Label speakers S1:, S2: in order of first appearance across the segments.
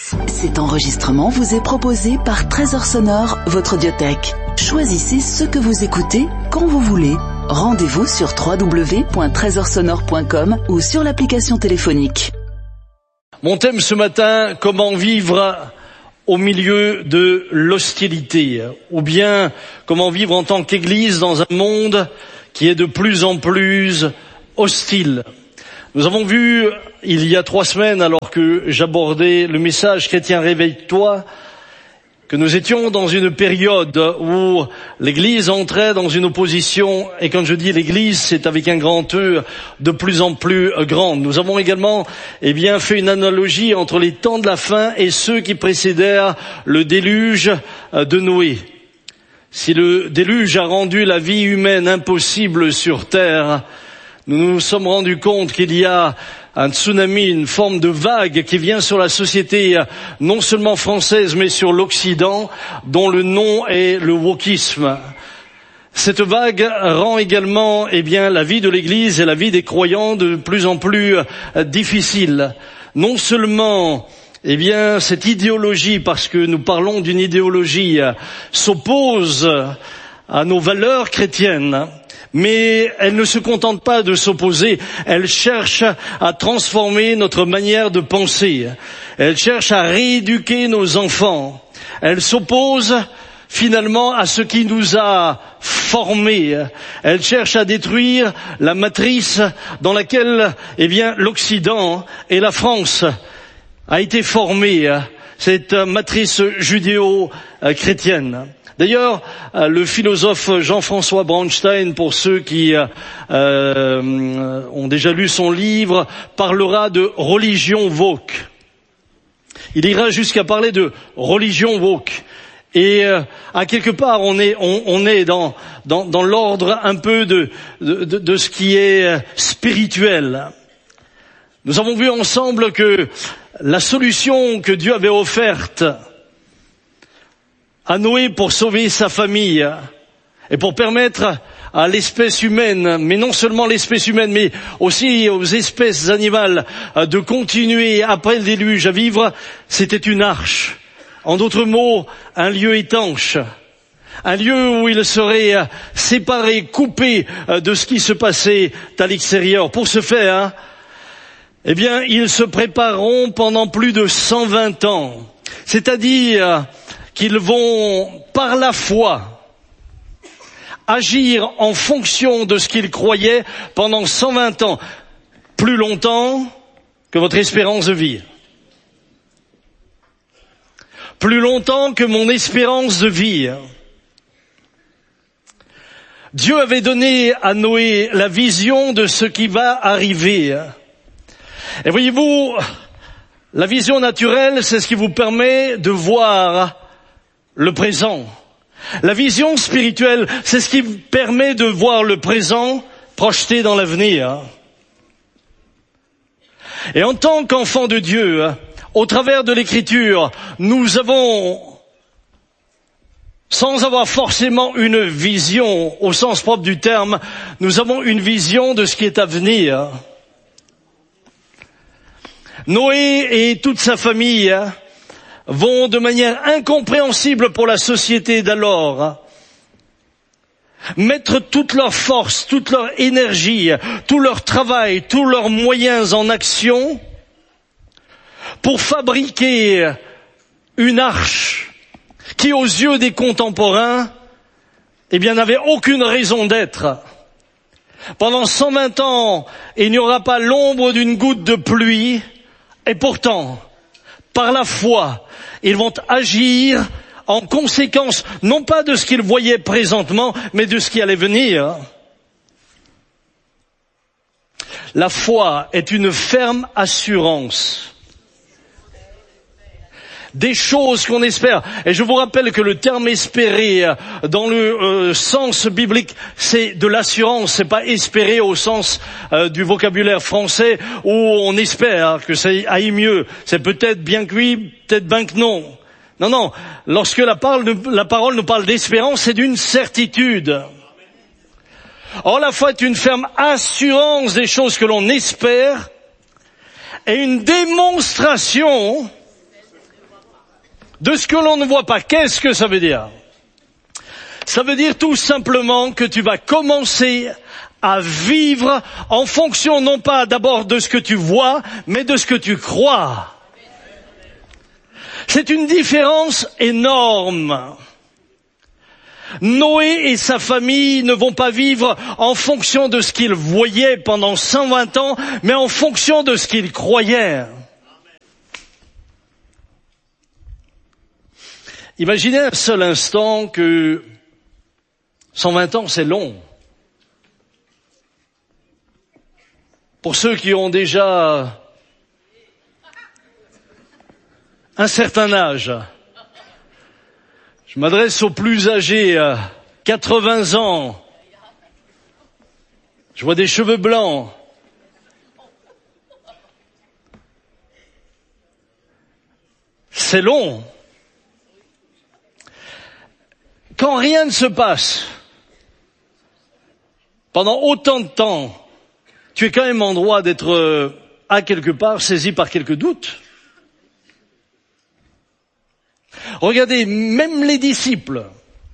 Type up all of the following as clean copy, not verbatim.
S1: Cet enregistrement vous est proposé par Trésor Sonore, votre audiothèque. Choisissez ce que vous écoutez quand vous voulez. Rendez-vous sur www.trésorsonore.com ou sur l'application téléphonique.
S2: Mon thème ce matin, comment vivre au milieu de l'hostilité, ou bien comment vivre en tant qu'Église dans un monde qui est de plus en plus hostile. Nous avons vu il y a 3 semaines, alors que j'abordais le message chrétien réveille-toi, que nous étions dans une période où l'Église entrait dans une opposition, et quand je dis l'Église, c'est avec un grand E, de plus en plus grande. Nous avons également fait une analogie entre les temps de la fin et ceux qui précédèrent le déluge de Noé. Si le déluge a rendu la vie humaine impossible sur terre, nous nous sommes rendus compte qu'il y a un tsunami, une forme de vague qui vient sur la société non seulement française mais sur l'Occident, dont le nom est le wokisme. Cette vague rend également la vie de l'Église et la vie des croyants de plus en plus difficile. Non seulement cette idéologie, parce que nous parlons d'une idéologie, s'oppose à nos valeurs chrétiennes, mais elle ne se contente pas de s'opposer, elle cherche à transformer notre manière de penser, elle cherche à rééduquer nos enfants, elle s'oppose finalement à ce qui nous a formés, elle cherche à détruire la matrice dans laquelle l'Occident et la France a été formée, cette matrice judéo-chrétienne. D'ailleurs, le philosophe Jean-François Bronstein, pour ceux qui ont déjà lu son livre, parlera de religion woke. Il ira jusqu'à parler de religion woke. Et à quelque part, on est dans l'ordre un peu de ce qui est spirituel. Nous avons vu ensemble que la solution que Dieu avait offerte à Noé pour sauver sa famille et pour permettre à l'espèce humaine, mais non seulement l'espèce humaine, mais aussi aux espèces animales de continuer après le déluge à vivre, c'était une arche. En d'autres mots, un lieu étanche. Un lieu où ils seraient séparés, coupés de ce qui se passait à l'extérieur. Pour ce faire, ils se prépareront pendant plus de 120 ans. C'est-à-dire qu'ils vont, par la foi, agir en fonction de ce qu'ils croyaient pendant 120 ans, plus longtemps que votre espérance de vie. Plus longtemps que mon espérance de vie. Dieu avait donné à Noé la vision de ce qui va arriver. Et voyez-vous, la vision naturelle, c'est ce qui vous permet de voir le présent. La vision spirituelle, c'est ce qui permet de voir le présent projeté dans l'avenir. Et en tant qu'enfants de Dieu, au travers de l'Écriture, nous avons, sans avoir forcément une vision au sens propre du terme, nous avons une vision de ce qui est à venir. Noé et toute sa famille vont de manière incompréhensible pour la société d'alors mettre toute leur force, toute leur énergie, tout leur travail, tous leurs moyens en action pour fabriquer une arche qui, aux yeux des contemporains, n'avait aucune raison d'être. Pendant 120 ans, il n'y aura pas l'ombre d'une goutte de pluie, et pourtant, par la foi, ils vont agir en conséquence, non pas de ce qu'ils voyaient présentement, mais de ce qui allait venir. La foi est une ferme assurance des choses qu'on espère. Et je vous rappelle que le terme espérer dans le sens biblique, c'est de l'assurance, c'est pas espérer au sens du vocabulaire français où on espère que ça aille mieux. C'est peut-être bien que oui, peut-être bien que non. Non, lorsque la parole nous parle d'espérance, c'est d'une certitude. Or, la foi est une ferme assurance des choses que l'on espère et une démonstration de ce que l'on ne voit pas. Qu'est-ce que ça veut dire? Ça veut dire tout simplement que tu vas commencer à vivre en fonction non pas d'abord de ce que tu vois, mais de ce que tu crois. C'est une différence énorme. Noé et sa famille ne vont pas vivre en fonction de ce qu'ils voyaient pendant 120 ans, mais en fonction de ce qu'ils croyaient. Imaginez un seul instant que 120 ans, c'est long. Pour ceux qui ont déjà un certain âge, je m'adresse aux plus âgés, 80 ans. Je vois des cheveux blancs. C'est long. Quand rien ne se passe, pendant autant de temps, tu es quand même en droit d'être à quelque part saisi par quelques doutes. Regardez, même les disciples,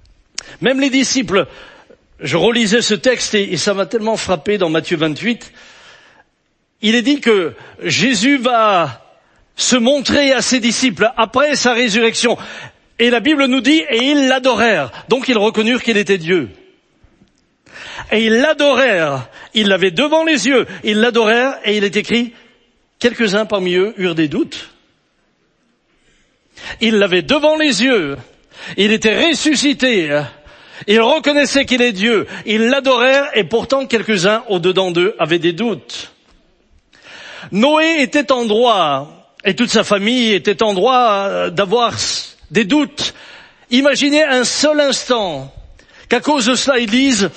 S2: je relisais ce texte et ça m'a tellement frappé dans Matthieu 28, il est dit que Jésus va se montrer à ses disciples après sa résurrection. Et la Bible nous dit, et ils l'adorèrent, donc ils reconnurent qu'il était Dieu. Et ils l'adorèrent, ils l'avaient devant les yeux, ils l'adorèrent, et il est écrit, quelques-uns parmi eux eurent des doutes. Ils l'avaient devant les yeux, il était ressuscité, ils reconnaissaient qu'il est Dieu, ils l'adorèrent, et pourtant quelques-uns au-dedans d'eux avaient des doutes. Noé était en droit, et toute sa famille était en droit d'avoir des doutes. Imaginez un seul instant qu'à cause de cela ils disent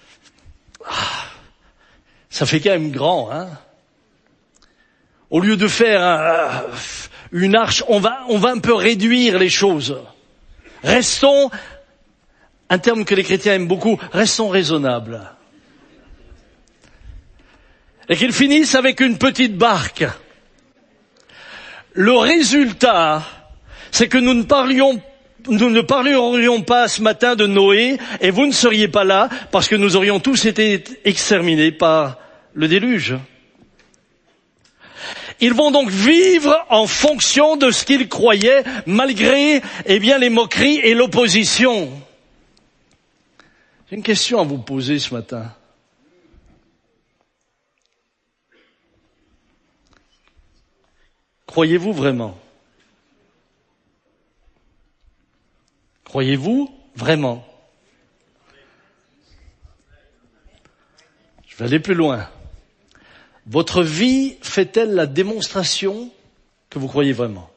S2: ça fait quand même grand, hein. Au lieu de faire une arche, on va un peu réduire les choses. Restons, un terme que les chrétiens aiment beaucoup, restons raisonnables. Et qu'ils finissent avec une petite barque. Le résultat, c'est que nous ne parlerions pas ce matin de Noé, et vous ne seriez pas là, parce que nous aurions tous été exterminés par le déluge. Ils vont donc vivre en fonction de ce qu'ils croyaient, malgré, les moqueries et l'opposition. J'ai une question à vous poser ce matin. Croyez-vous vraiment? Croyez-vous vraiment? Je vais aller plus loin. Votre vie fait-elle la démonstration que vous croyez vraiment?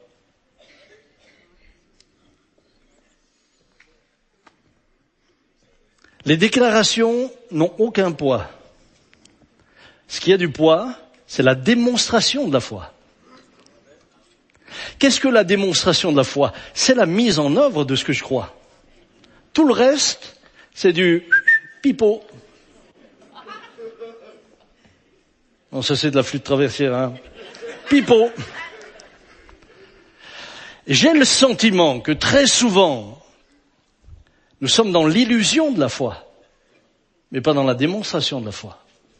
S2: Les déclarations n'ont aucun poids. Ce qui a du poids, c'est la démonstration de la foi. Qu'est-ce que la démonstration de la foi? C'est la mise en œuvre de ce que je crois. Tout le reste, c'est du pipeau. Non, ça c'est de la flûte traversière, hein. Pipeau. J'ai le sentiment que très souvent, nous sommes dans l'illusion de la foi, mais pas dans la démonstration de la foi.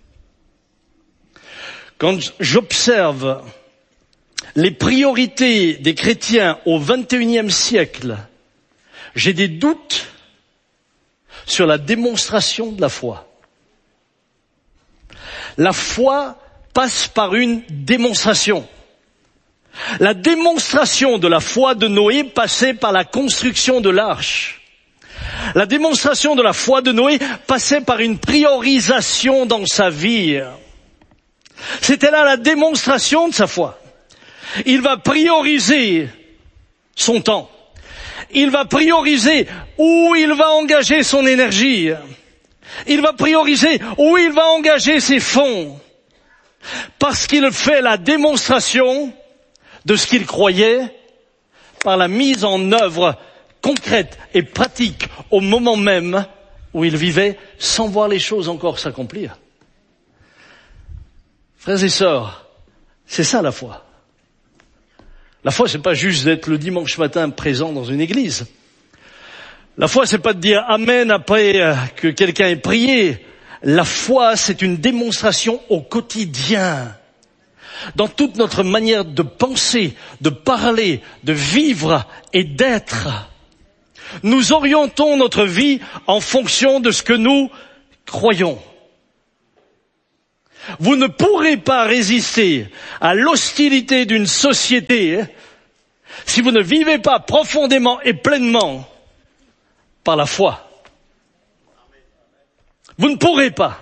S2: Quand j'observe les priorités des chrétiens au XXIe siècle, j'ai des doutes sur la démonstration de la foi. La foi passe par une démonstration. La démonstration de la foi de Noé passait par la construction de l'arche. La démonstration de la foi de Noé passait par une priorisation dans sa vie. C'était là la démonstration de sa foi. Il va prioriser son temps. Il va prioriser où il va engager son énergie. Il va prioriser où il va engager ses fonds. Parce qu'il fait la démonstration de ce qu'il croyait par la mise en œuvre concrète et pratique au moment même où il vivait sans voir les choses encore s'accomplir. Frères et sœurs, c'est ça la foi. La foi, c'est pas juste d'être le dimanche matin présent dans une église. La foi, c'est pas de dire amen après que quelqu'un ait prié. La foi, c'est une démonstration au quotidien. Dans toute notre manière de penser, de parler, de vivre et d'être. Nous orientons notre vie en fonction de ce que nous croyons. Vous ne pourrez pas résister à l'hostilité d'une société si vous ne vivez pas profondément et pleinement par la foi. Vous ne pourrez pas.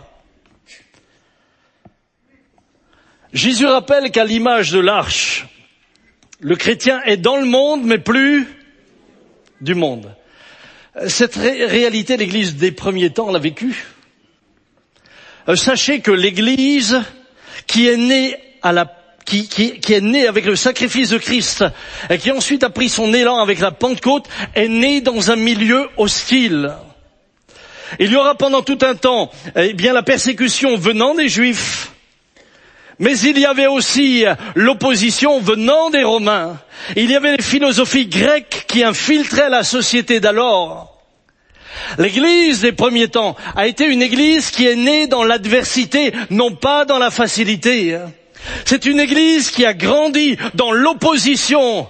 S2: Jésus rappelle qu'à l'image de l'arche, le chrétien est dans le monde, mais plus du monde. Cette réalité, l'Église des premiers temps l'a vécue. Sachez que l'Église qui est née qui est née avec le sacrifice de Christ et qui ensuite a pris son élan avec la Pentecôte est née dans un milieu hostile. Il y aura pendant tout un temps, la persécution venant des Juifs, mais il y avait aussi l'opposition venant des Romains. Il y avait les philosophies grecques qui infiltraient la société d'alors. L'Église des premiers temps a été une Église qui est née dans l'adversité, non pas dans la facilité. C'est une Église qui a grandi dans l'opposition.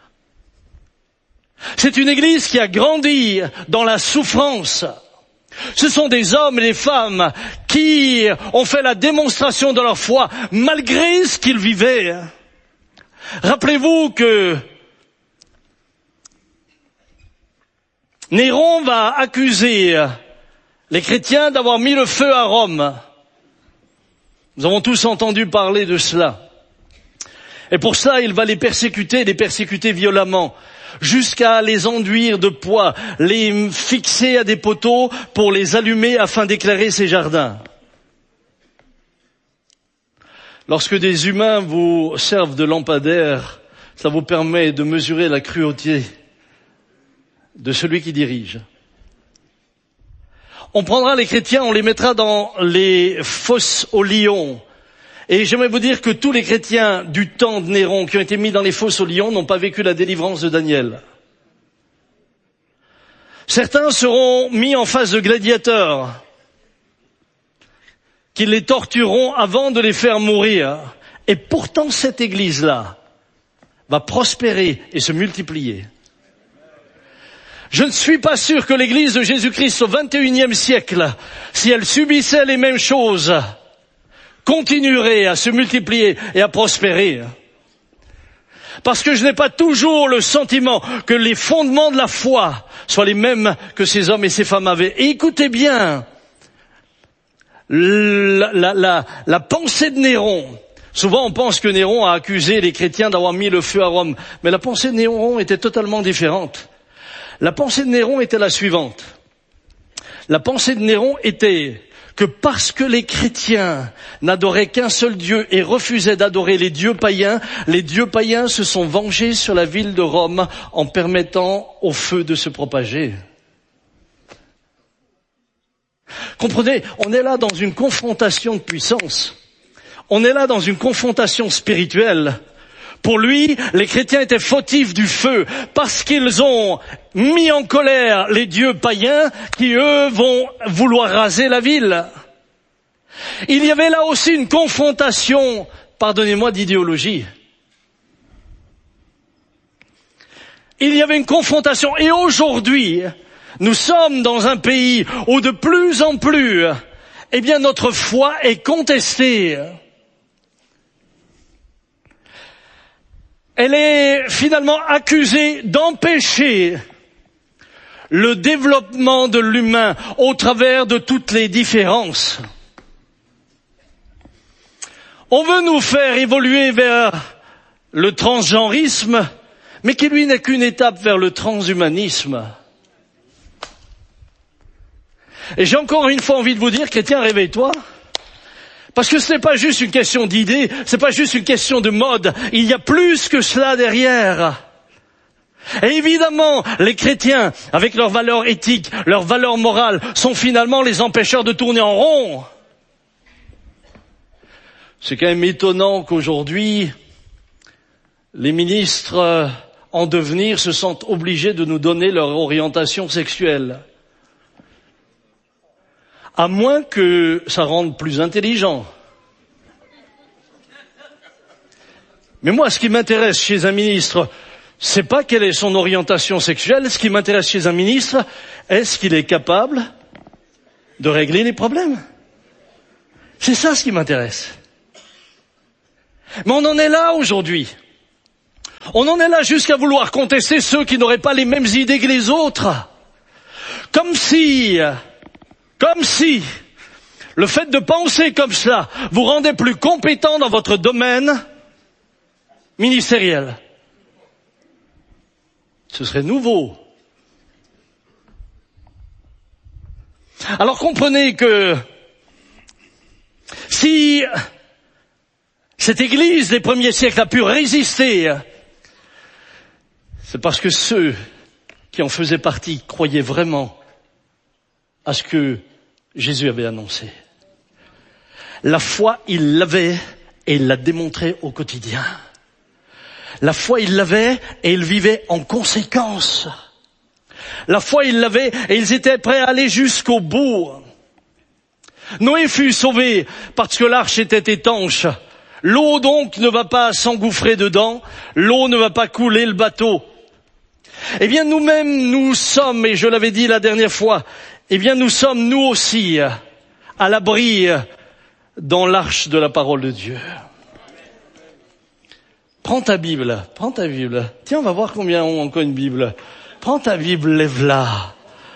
S2: C'est une Église qui a grandi dans la souffrance. Ce sont des hommes et des femmes qui ont fait la démonstration de leur foi malgré ce qu'ils vivaient. Rappelez-vous que Néron va accuser les chrétiens d'avoir mis le feu à Rome. Nous avons tous entendu parler de cela. Et pour cela, il va les persécuter violemment, jusqu'à les enduire de poids, les fixer à des poteaux pour les allumer afin d'éclairer ses jardins. Lorsque des humains vous servent de lampadaire, ça vous permet de mesurer la cruauté de celui qui dirige. On prendra les chrétiens, on les mettra dans les fosses aux lions. Et j'aimerais vous dire que tous les chrétiens du temps de Néron qui ont été mis dans les fosses aux lions n'ont pas vécu la délivrance de Daniel. Certains seront mis en face de gladiateurs qui les tortureront avant de les faire mourir. Et pourtant cette Église-là va prospérer et se multiplier. Je ne suis pas sûr que l'Église de Jésus-Christ au XXIe siècle, si elle subissait les mêmes choses, continuerait à se multiplier et à prospérer. Parce que je n'ai pas toujours le sentiment que les fondements de la foi soient les mêmes que ces hommes et ces femmes avaient. Et écoutez bien, la pensée de Néron. Souvent on pense que Néron a accusé les chrétiens d'avoir mis le feu à Rome, mais la pensée de Néron était totalement différente. La pensée de Néron était la suivante. La pensée de Néron était que parce que les chrétiens n'adoraient qu'un seul Dieu et refusaient d'adorer les dieux païens se sont vengés sur la ville de Rome en permettant au feu de se propager. Comprenez, on est là dans une confrontation de puissance. On est là dans une confrontation spirituelle. Pour lui, les chrétiens étaient fautifs du feu parce qu'ils ont mis en colère les dieux païens qui, eux, vont vouloir raser la ville. Il y avait là aussi une confrontation, pardonnez-moi, d'idéologie. Il y avait une confrontation. Et aujourd'hui, nous sommes dans un pays où de plus en plus, notre foi est contestée. Elle est finalement accusée d'empêcher le développement de l'humain au travers de toutes les différences. On veut nous faire évoluer vers le transgenrisme, mais qui lui n'est qu'une étape vers le transhumanisme. Et j'ai encore une fois envie de vous dire, chrétien, réveille-toi. Parce que ce n'est pas juste une question d'idées, ce n'est pas juste une question de mode, il y a plus que cela derrière. Et évidemment, les chrétiens, avec leurs valeurs éthiques, leurs valeurs morales, sont finalement les empêcheurs de tourner en rond. C'est quand même étonnant qu'aujourd'hui, les ministres en devenir se sentent obligés de nous donner leur orientation sexuelle. À moins que ça rende plus intelligent. Mais moi, ce qui m'intéresse chez un ministre, c'est pas quelle est son orientation sexuelle. Ce qui m'intéresse chez un ministre, est-ce qu'il est capable de régler les problèmes? C'est ça ce qui m'intéresse. Mais on en est là aujourd'hui. On en est là jusqu'à vouloir contester ceux qui n'auraient pas les mêmes idées que les autres. Comme si le fait de penser comme cela vous rendait plus compétent dans votre domaine ministériel. Ce serait nouveau. Alors comprenez que si cette Église des premiers siècles a pu résister, c'est parce que ceux qui en faisaient partie croyaient vraiment à ce que Jésus avait annoncé. La foi, il l'avait et il l'a démontré au quotidien. La foi, il l'avait et ils vivaient en conséquence. La foi, ils l'avaient et ils étaient prêts à aller jusqu'au bout. Noé fut sauvé parce que l'arche était étanche. L'eau donc ne va pas s'engouffrer dedans, l'eau ne va pas couler le bateau. Eh bien nous-mêmes, nous sommes, et je l'avais dit la dernière fois, eh bien nous sommes nous aussi à l'abri dans l'arche de la parole de Dieu. Prends ta Bible. Tiens, on va voir combien ont encore une Bible. Prends ta Bible, lève-la.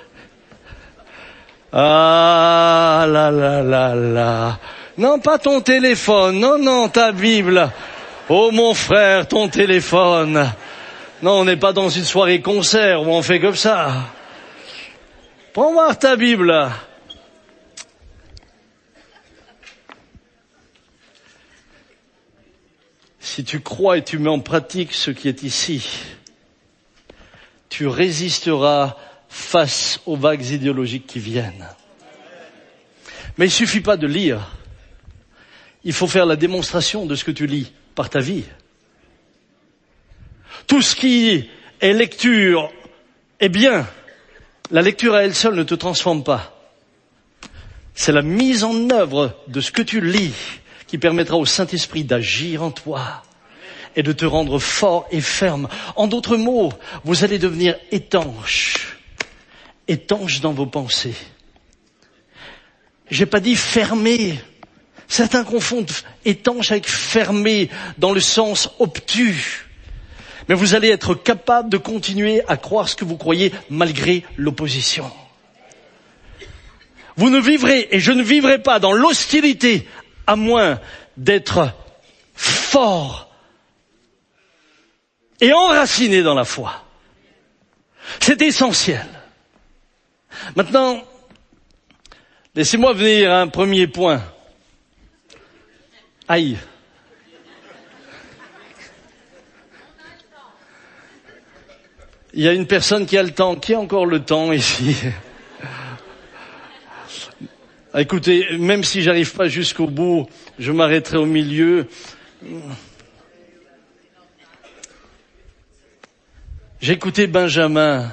S2: Ah là là là là. Non, pas ton téléphone. Non, ta Bible. Oh mon frère, ton téléphone. Non, on n'est pas dans une soirée concert où on fait comme ça. Prends voir ta Bible. Si tu crois et tu mets en pratique ce qui est ici, tu résisteras face aux vagues idéologiques qui viennent. Mais il suffit pas de lire. Il faut faire la démonstration de ce que tu lis par ta vie. Tout ce qui est lecture est bien. La lecture à elle seule ne te transforme pas. C'est la mise en œuvre de ce que tu lis qui permettra au Saint-Esprit d'agir en toi et de te rendre fort et ferme. En d'autres mots, vous allez devenir étanche dans vos pensées. J'ai pas dit fermé. Certains confondent étanche avec fermé dans le sens obtus. Mais vous allez être capable de continuer à croire ce que vous croyez malgré l'opposition. Vous ne vivrez, et je ne vivrai pas dans l'hostilité, à moins d'être fort et enraciné dans la foi. C'est essentiel. Maintenant, laissez-moi venir à un premier point. Aïe. Il y a une personne qui a le temps. Qui a encore le temps ici? Écoutez, même si j'arrive pas jusqu'au bout, je m'arrêterai au milieu. J'ai écouté Benjamin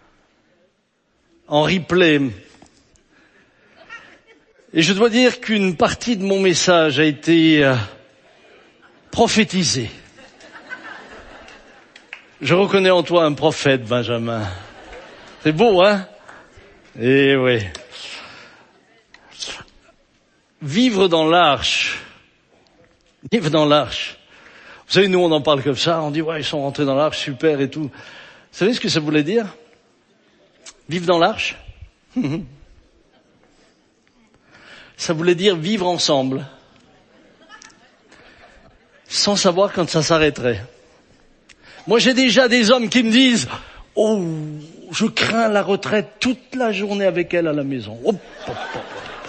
S2: en replay. Et je dois dire qu'une partie de mon message a été prophétisée. Je reconnais en toi un prophète, Benjamin. C'est beau, hein? Eh oui. Vivre dans l'arche. Vivre dans l'arche. Vous savez, nous, on en parle comme ça. On dit, ouais, ils sont rentrés dans l'arche, super et tout. Vous savez ce que ça voulait dire? Vivre dans l'arche? Ça voulait dire vivre ensemble. Sans savoir quand ça s'arrêterait. Moi, j'ai déjà des hommes qui me disent, oh, je crains la retraite toute la journée avec elle à la maison. Hop, hop, hop.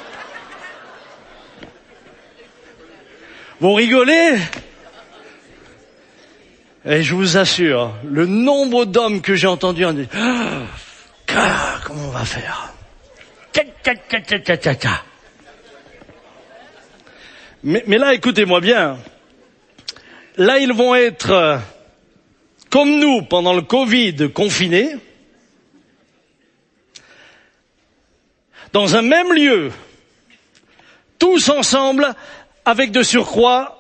S2: Vous rigolez? Et je vous assure, le nombre d'hommes que j'ai entendus en disant, comment on va faire? Mais là, écoutez-moi bien. Là, ils vont être comme nous pendant le Covid confinés, dans un même lieu, tous ensemble, avec de surcroît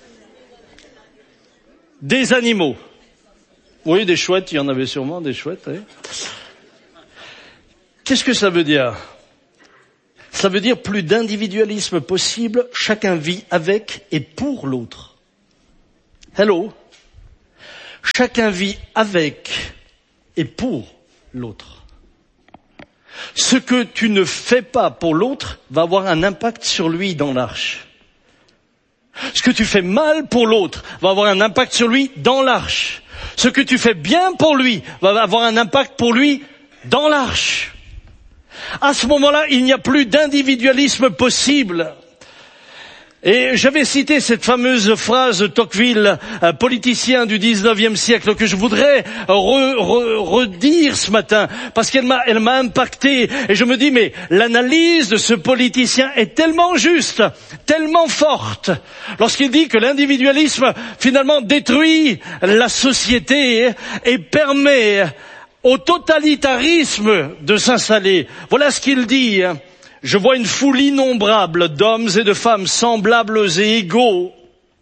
S2: des animaux. Oui, des chouettes, il y en avait sûrement, des chouettes. Oui. Qu'est-ce que ça veut dire? Ça veut dire plus d'individualisme possible, chacun vit avec et pour l'autre. Hello? Chacun vit avec et pour l'autre. Ce que tu ne fais pas pour l'autre va avoir un impact sur lui dans l'arche. Ce que tu fais mal pour l'autre va avoir un impact sur lui dans l'arche. Ce que tu fais bien pour lui va avoir un impact pour lui dans l'arche. À ce moment-là, il n'y a plus d'individualisme possible. Et j'avais cité cette fameuse phrase de Tocqueville, un politicien du 19e siècle, que je voudrais redire ce matin, parce qu'elle m'a impacté. Et je me dis, mais l'analyse de ce politicien est tellement juste, tellement forte, lorsqu'il dit que l'individualisme, finalement, détruit la société et permet au totalitarisme de s'installer. Voilà ce qu'il dit. Je vois une foule innombrable d'hommes et de femmes semblables et égaux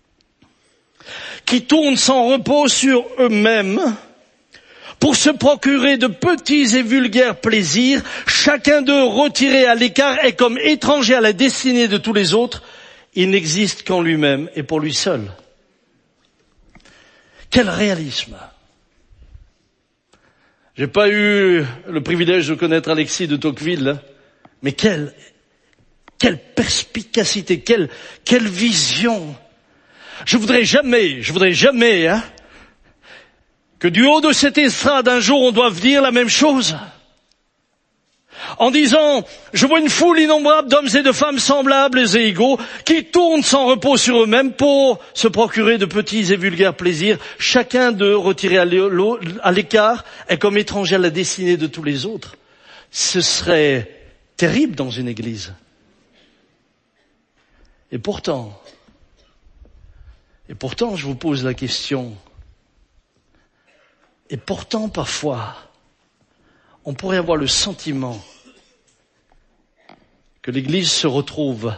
S2: qui tournent sans repos sur eux-mêmes pour se procurer de petits et vulgaires plaisirs, chacun d'eux retiré à l'écart est comme étranger à la destinée de tous les autres. Il n'existe qu'en lui-même et pour lui seul. Quel réalisme! J'ai pas eu le privilège de connaître Alexis de Tocqueville, mais quelle perspicacité, quelle vision. Je voudrais jamais, que du haut de cette estrade un jour on doive dire la même chose. En disant, je vois une foule innombrable d'hommes et de femmes semblables et égaux qui tournent sans repos sur eux-mêmes pour se procurer de petits et vulgaires plaisirs, chacun d'eux retiré à l'écart est comme étranger à la destinée de tous les autres. Ce serait terrible dans une église. Et pourtant, je vous pose la question, et pourtant parfois, on pourrait avoir le sentiment que l'église se retrouve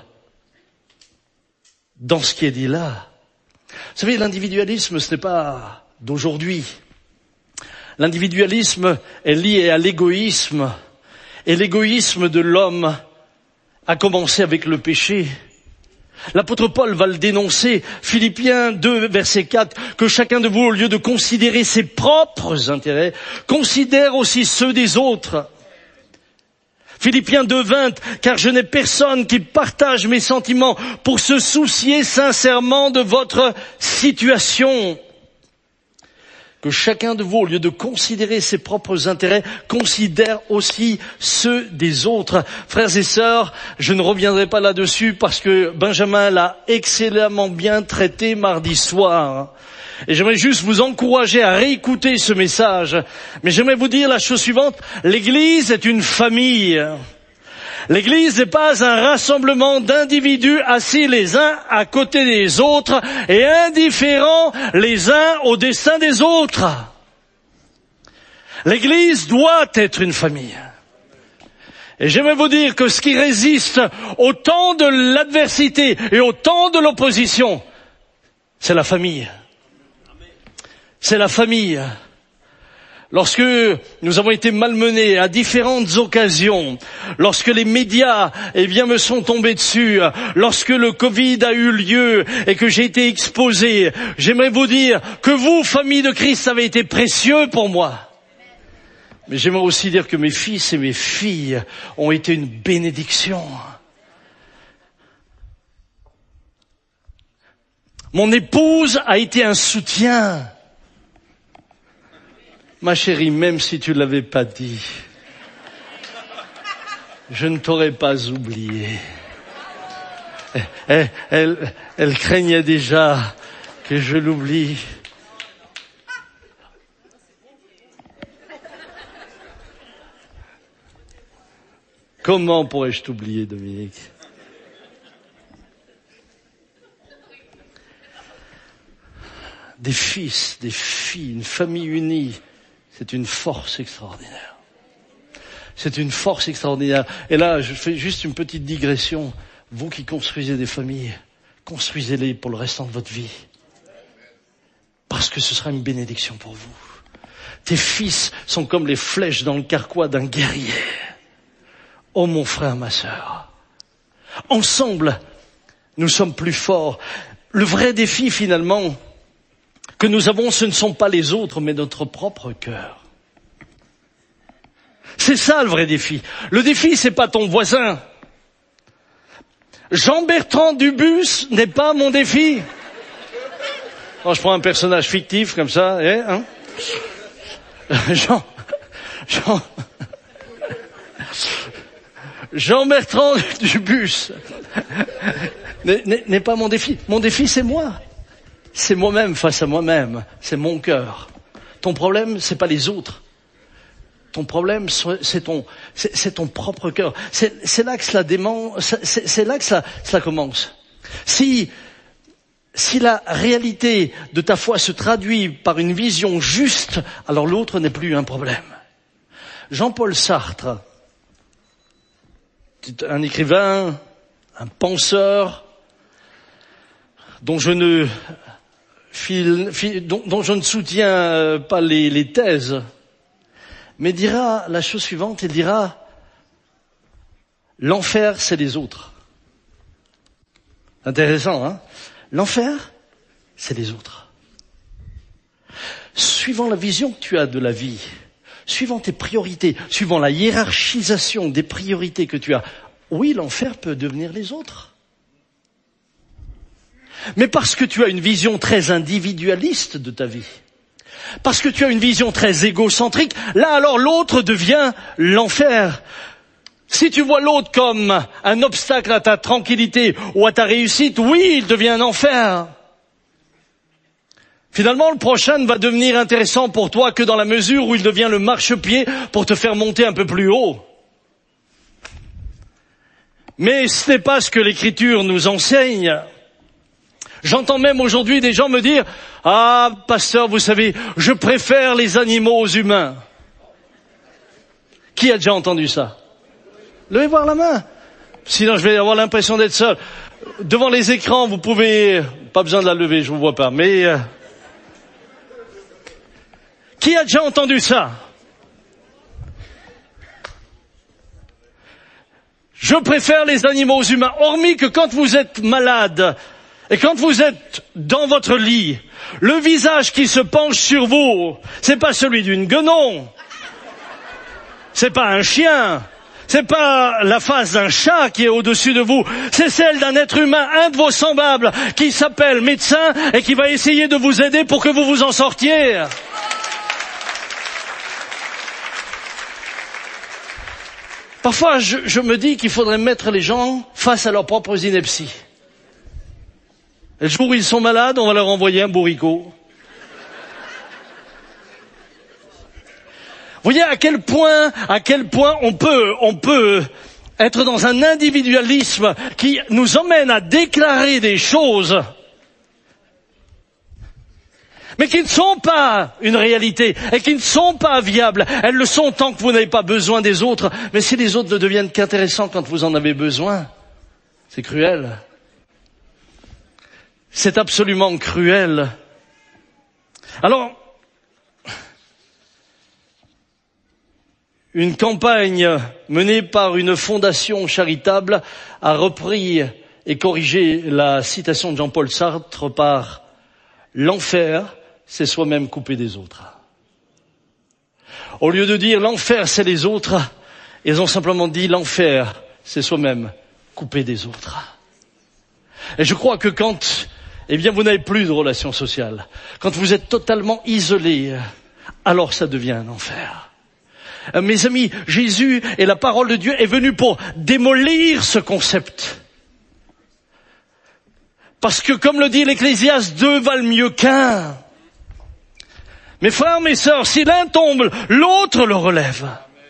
S2: dans ce qui est dit là. Vous savez, l'individualisme, ce n'est pas d'aujourd'hui. L'individualisme est lié à l'égoïsme. Et l'égoïsme de l'homme a commencé avec le péché. L'apôtre Paul va le dénoncer, Philippiens 2, verset 4, que chacun de vous, au lieu de considérer ses propres intérêts, considère aussi ceux des autres. Philippiens 2, 20, car je n'ai personne qui partage mes sentiments pour se soucier sincèrement de votre situation. Que chacun de vous, au lieu de considérer ses propres intérêts, considère aussi ceux des autres. Frères et sœurs, je ne reviendrai pas là-dessus parce que Benjamin l'a excellemment bien traité mardi soir. Et j'aimerais juste vous encourager à réécouter ce message. Mais j'aimerais vous dire la chose suivante, l'Église est une famille. L'Église n'est pas un rassemblement d'individus assis les uns à côté des autres et indifférents les uns au destin des autres. L'Église doit être une famille. Et j'aimerais vous dire que ce qui résiste au temps de l'adversité et au temps de l'opposition, c'est la famille. C'est la famille. Lorsque nous avons été malmenés à différentes occasions, lorsque les médias, me sont tombés dessus, lorsque le Covid a eu lieu et que j'ai été exposé, j'aimerais vous dire que vous, famille de Christ, avez été précieux pour moi. Mais j'aimerais aussi dire que mes fils et mes filles ont été une bénédiction. Mon épouse a été un soutien. Ma chérie, même si tu ne l'avais pas dit, je ne t'aurais pas oublié. Elle craignait déjà que je l'oublie. Comment pourrais-je t'oublier, Dominique? des fils, des filles, une famille unie, c'est une force extraordinaire. C'est une force extraordinaire. Et là, je fais juste une petite digression. Vous qui construisez des familles, construisez-les pour le restant de votre vie. Parce que ce sera une bénédiction pour vous. Tes fils sont comme les flèches dans le carquois d'un guerrier. Oh mon frère, ma sœur. Ensemble, nous sommes plus forts. Le vrai défi finalement que nous avons, ce ne sont pas les autres, mais notre propre cœur. C'est ça le vrai défi. Le défi, c'est pas ton voisin. Jean-Bertrand Dubus n'est pas mon défi. Quand je prends un personnage fictif comme ça, hein? Jean-Bertrand Dubus n'est pas mon défi. Mon défi, c'est moi. C'est moi-même face à moi-même. C'est mon cœur. Ton problème, c'est pas les autres. Ton problème, c'est ton propre cœur. C'est là que c'est là que cela commence. Si la réalité de ta foi se traduit par une vision juste, alors l'autre n'est plus un problème. Jean-Paul Sartre, un écrivain, un penseur, dont je ne soutiens pas les thèses, mais dira la chose suivante, il dira « L'enfer, c'est les autres ». Intéressant, hein? L'enfer, c'est les autres. Suivant la vision que tu as de la vie, suivant tes priorités, suivant la hiérarchisation des priorités que tu as, oui, l'enfer peut devenir les autres. Mais parce que tu as une vision très individualiste de ta vie, parce que tu as une vision très égocentrique, là alors l'autre devient l'enfer. Si tu vois l'autre comme un obstacle à ta tranquillité ou à ta réussite, oui, il devient un enfer. Finalement, le prochain ne va devenir intéressant pour toi que dans la mesure où il devient le marchepied pour te faire monter un peu plus haut. Mais ce n'est pas ce que l'Écriture nous enseigne. J'entends même aujourd'hui des gens me dire « Ah, pasteur, vous savez, je préfère les animaux aux humains. » Qui a déjà entendu ça? Levez voir la main. Sinon, je vais avoir l'impression d'être seul. Devant les écrans, vous pouvez... Pas besoin de la lever, je vous vois pas. Mais... Qui a déjà entendu ça? Je préfère les animaux aux humains. Hormis que quand vous êtes malade... Et quand vous êtes dans votre lit, le visage qui se penche sur vous, c'est pas celui d'une guenon. C'est pas un chien. C'est pas la face d'un chat qui est au-dessus de vous. C'est celle d'un être humain, un de vos semblables, qui s'appelle médecin et qui va essayer de vous aider pour que vous vous en sortiez. Parfois, je me dis qu'il faudrait mettre les gens face à leurs propres inepties. Et le jour où ils sont malades, on va leur envoyer un bourricot. Vous voyez à quel point on peut être dans un individualisme qui nous emmène à déclarer des choses, mais qui ne sont pas une réalité et qui ne sont pas viables. Elles le sont tant que vous n'avez pas besoin des autres, mais si les autres ne deviennent qu'intéressants quand vous en avez besoin, c'est cruel. C'est absolument cruel. Alors, une campagne menée par une fondation charitable a repris et corrigé la citation de Jean-Paul Sartre par « L'enfer, c'est soi-même coupé des autres ». Au lieu de dire « l'enfer, c'est les autres », ils ont simplement dit « l'enfer, c'est soi-même coupé des autres ». Et je crois que quand vous n'avez plus de relations sociales, quand vous êtes totalement isolé, alors ça devient un enfer. Mes amis, Jésus et la parole de Dieu est venu pour démolir ce concept. Parce que, comme le dit l'Ecclésiaste, 2 valent mieux qu'1. Mes frères, mes sœurs, si l'un tombe, l'autre le relève.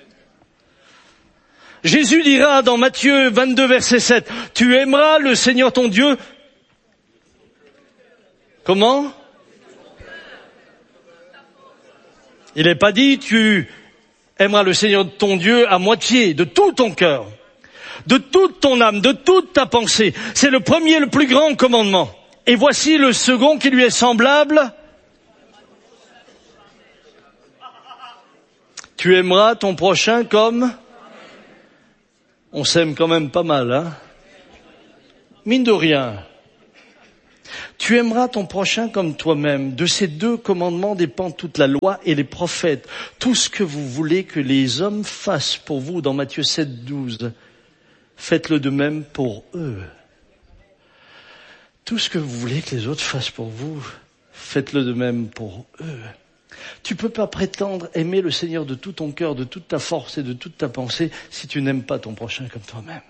S2: Jésus dira dans Matthieu 22, verset 7, « Tu aimeras le Seigneur ton Dieu ». Comment? Il n'est pas dit tu aimeras le Seigneur ton Dieu à moitié, de tout ton cœur, de toute ton âme, de toute ta pensée. C'est le premier, le plus grand commandement. Et voici le second qui lui est semblable. Tu aimeras ton prochain comme... On s'aime quand même pas mal, hein? Mine de rien. Tu aimeras ton prochain comme toi-même. De ces deux commandements dépend toute la loi et les prophètes. Tout ce que vous voulez que les hommes fassent pour vous, dans Matthieu 7, 12, faites-le de même pour eux. Tout ce que vous voulez que les autres fassent pour vous, faites-le de même pour eux. Tu peux pas prétendre aimer le Seigneur de tout ton cœur, de toute ta force et de toute ta pensée si tu n'aimes pas ton prochain comme toi-même.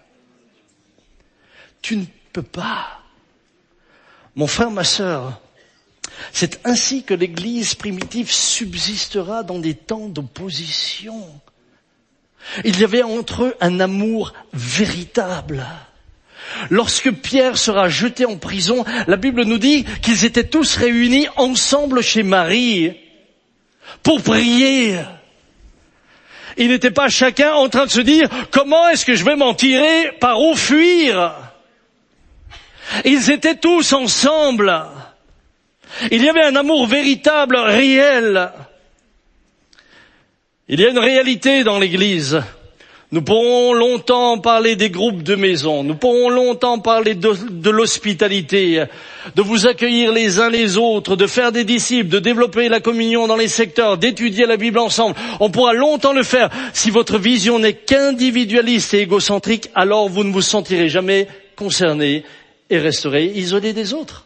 S2: Tu ne peux pas. Mon frère, ma sœur, c'est ainsi que l'Église primitive subsistera dans des temps d'opposition. Il y avait entre eux un amour véritable. Lorsque Pierre sera jeté en prison, la Bible nous dit qu'ils étaient tous réunis ensemble chez Marie pour prier. Ils n'étaient pas chacun en train de se dire « Comment est-ce que je vais m'en tirer? Par où fuir ?» Ils étaient tous ensemble. Il y avait un amour véritable, réel. Il y a une réalité dans l'Église. Nous pourrons longtemps parler des groupes de maison. Nous pourrons longtemps parler de l'hospitalité, de vous accueillir les uns les autres, de faire des disciples, de développer la communion dans les secteurs, d'étudier la Bible ensemble. On pourra longtemps le faire. Si votre vision n'est qu'individualiste et égocentrique, alors vous ne vous sentirez jamais concerné et resterez isolés des autres.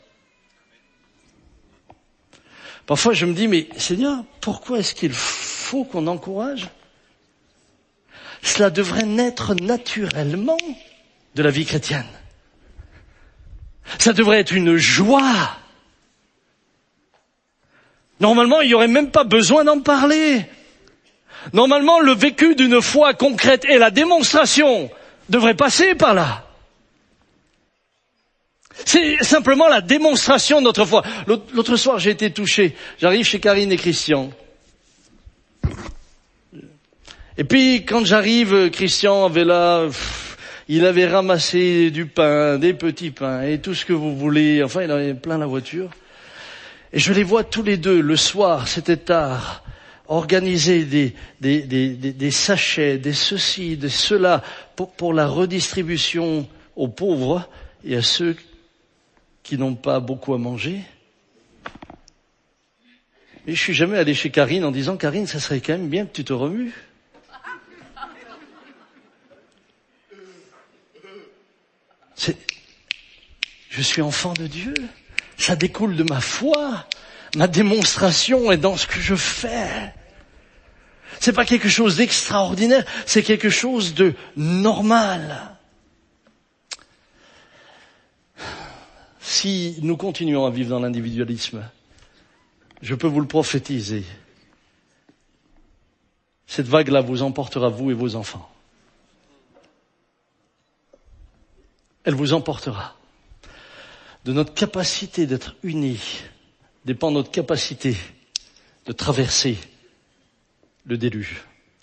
S2: Parfois je me dis, mais Seigneur, pourquoi est-ce qu'il faut qu'on encourage? Cela devrait naître naturellement de la vie chrétienne. Ça devrait être une joie. Normalement, il n'y aurait même pas besoin d'en parler. Normalement, le vécu d'une foi concrète et la démonstration devraient passer par là. C'est simplement la démonstration de notre foi. L'autre soir, j'ai été touché. J'arrive chez Karine et Christian. Et puis, quand j'arrive, Christian avait là, il avait ramassé du pain, des petits pains, et tout ce que vous voulez. Enfin, il avait plein la voiture. Et je les vois tous les deux, le soir, c'était tard, organiser des sachets, des ceci, des cela, pour la redistribution aux pauvres et à ceux qui n'ont pas beaucoup à manger. Et je suis jamais allé chez Karine en disant, Karine, ça serait quand même bien que tu te remues. Je suis enfant de Dieu. Ça découle de ma foi. Ma démonstration est dans ce que je fais. C'est pas quelque chose d'extraordinaire, c'est quelque chose de normal. Si nous continuons à vivre dans l'individualisme, je peux vous le prophétiser. Cette vague-là vous emportera, vous et vos enfants. Elle vous emportera. De notre capacité d'être unis dépend notre capacité de traverser le déluge.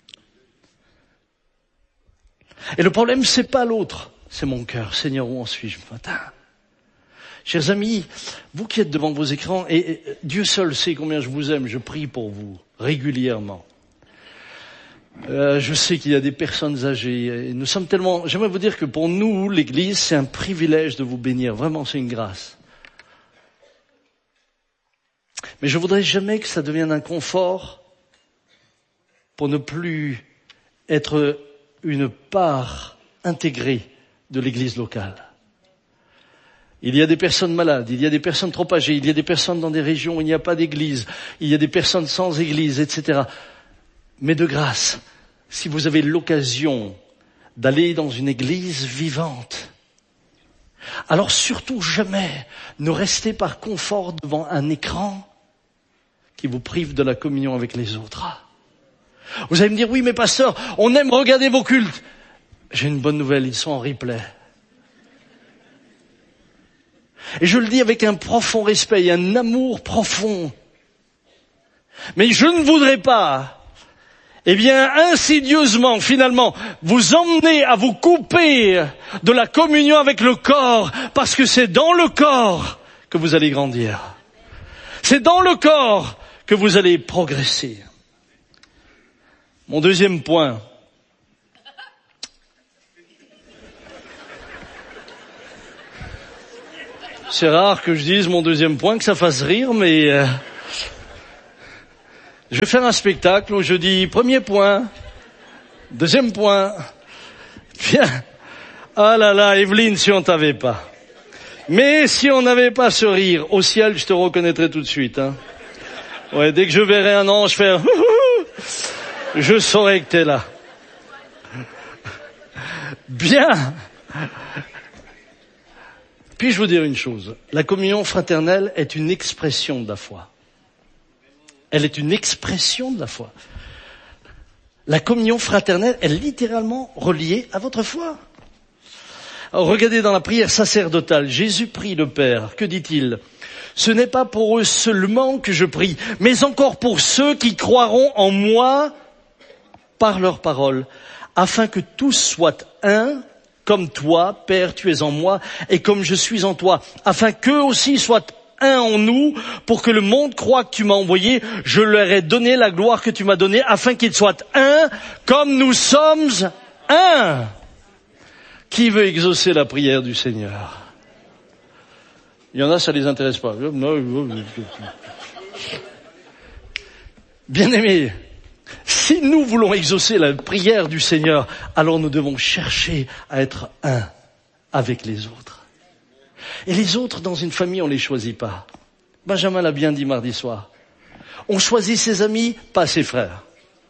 S2: Et le problème, c'est pas l'autre, c'est mon cœur. Seigneur, où en suis-je ce matin? Chers amis, vous qui êtes devant vos écrans, et Dieu seul sait combien je vous aime, je prie pour vous régulièrement. Je sais qu'il y a des personnes âgées, et nous sommes tellement... J'aimerais vous dire que pour nous, l'Église, c'est un privilège de vous bénir. Vraiment, c'est une grâce. Mais je voudrais jamais que ça devienne un confort pour ne plus être une part intégrée de l'Église locale. Il y a des personnes malades, il y a des personnes trop âgées, il y a des personnes dans des régions où il n'y a pas d'église, il y a des personnes sans église, etc. Mais de grâce, si vous avez l'occasion d'aller dans une église vivante, alors surtout jamais ne restez par confort devant un écran qui vous prive de la communion avec les autres. Vous allez me dire, oui mais pasteur, on aime regarder vos cultes. J'ai une bonne nouvelle, ils sont en replay. Et je le dis avec un profond respect et un amour profond. Mais je ne voudrais pas, insidieusement, finalement, vous emmener à vous couper de la communion avec le corps, parce que c'est dans le corps que vous allez grandir. C'est dans le corps que vous allez progresser. Mon deuxième point. C'est rare que je dise mon deuxième point, que ça fasse rire, mais je vais faire un spectacle où je dis premier point, deuxième point. Bien. Ah là là, Evelyne, si on t'avait pas. Mais si on n'avait pas ce rire, au ciel, je te reconnaîtrais tout de suite. Hein. Ouais, dès que je verrai un ange faire je saurais que t'es là. Bien. Puis-je vous dire une chose? La communion fraternelle est une expression de la foi. Elle est une expression de la foi. La communion fraternelle est littéralement reliée à votre foi. Alors, regardez dans la prière sacerdotale, Jésus prie le Père. Que dit-il? Ce n'est pas pour eux seulement que je prie, mais encore pour ceux qui croiront en moi par leur parole, afin que tous soient un, comme toi, Père, tu es en moi, et comme je suis en toi, afin qu'eux aussi soient un en nous, pour que le monde croie que tu m'as envoyé. Je leur ai donné la gloire que tu m'as donnée, afin qu'ils soient un, comme nous sommes un. Qui veut exaucer la prière du Seigneur? Il y en a, ça les intéresse pas. Bien-aimés, si nous voulons exaucer la prière du Seigneur, alors nous devons chercher à être un avec les autres. Et les autres, dans une famille, on les choisit pas. Benjamin l'a bien dit mardi soir. On choisit ses amis, pas ses frères.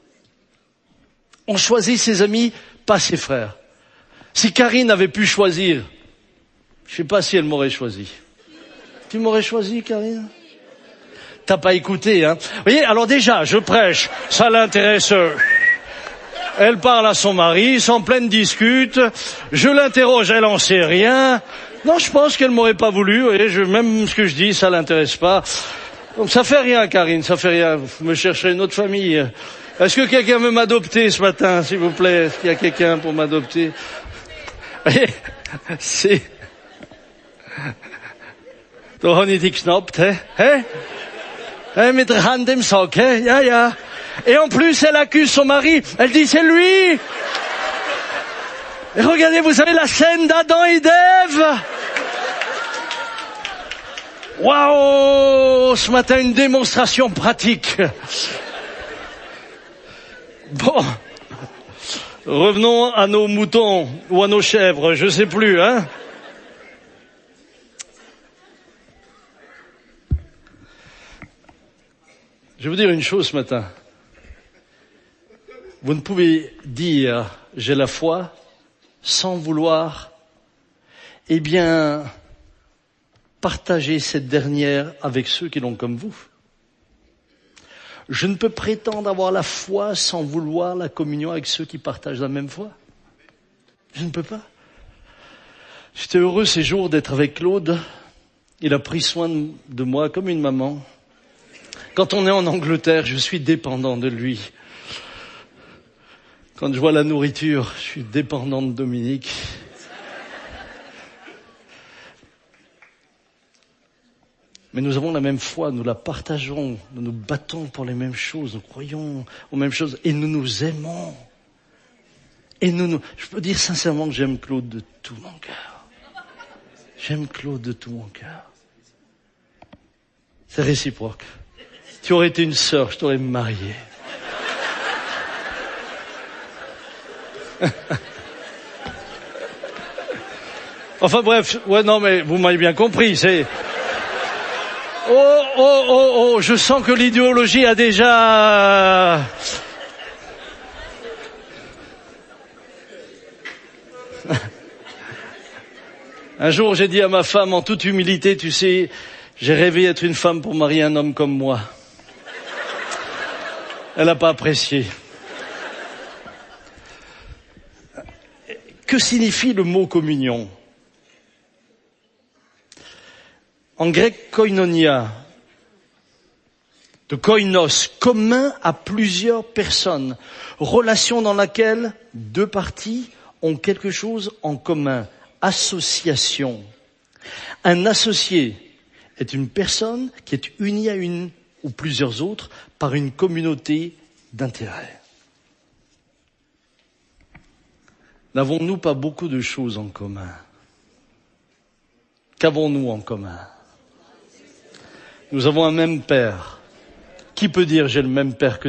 S2: On choisit ses amis, pas ses frères. Si Karine avait pu choisir, je sais pas si elle m'aurait choisi. Tu m'aurais choisi, Karine? T'as pas écouté, hein? Vous voyez, alors déjà, je prêche, ça l'intéresse. Elle parle à son mari, ils sont en pleine discute. Je l'interroge, elle en sait rien. Non, je pense qu'elle m'aurait pas voulu. Vous voyez, même ce que je dis, ça l'intéresse pas. Donc ça fait rien, Karine, ça fait rien. Vous me chercherez une autre famille. Est-ce que quelqu'un veut m'adopter ce matin, s'il vous plaît? Est-ce qu'il y a quelqu'un pour m'adopter? C'est... Da habe ich dich geschnappt, hä? Hä? Mit der Hand im Sack, hä? Ja, ja. Et en plus, elle accuse son mari. Elle dit, c'est lui! Et regardez, vous avez la scène d'Adam et d'Ève. Waouh! Ce matin, une démonstration pratique. Bon. Revenons à nos moutons ou à nos chèvres, je sais plus, hein. Je vais vous dire une chose ce matin. Vous ne pouvez dire j'ai la foi sans vouloir, partager cette dernière avec ceux qui l'ont comme vous. Je ne peux prétendre avoir la foi sans vouloir la communion avec ceux qui partagent la même foi. Je ne peux pas. J'étais heureux ces jours d'être avec Claude. Il a pris soin de moi comme une maman. Quand on est en Angleterre, je suis dépendant de lui. Quand je vois la nourriture, je suis dépendant de Dominique. Mais nous avons la même foi, nous la partageons, nous nous battons pour les mêmes choses, nous croyons aux mêmes choses et nous nous aimons. Je peux dire sincèrement que j'aime Claude de tout mon cœur. J'aime Claude de tout mon cœur. C'est réciproque. Tu aurais été une sœur, je t'aurais marié. Enfin bref, ouais non mais vous m'avez bien compris, c'est... Oh, je sens que l'idéologie a déjà... Un jour, j'ai dit à ma femme en toute humilité, tu sais, j'ai rêvé être une femme pour marier un homme comme moi. Elle n'a pas apprécié. Que signifie le mot communion? En grec, koinonia, de koinos, commun à plusieurs personnes, relation dans laquelle deux parties ont quelque chose en commun, association. Un associé est une personne qui est unie à une ou plusieurs autres par une communauté d'intérêts. N'avons-nous pas beaucoup de choses en commun? Qu'avons-nous en commun? Nous avons un même Père. Qui peut dire j'ai le même Père que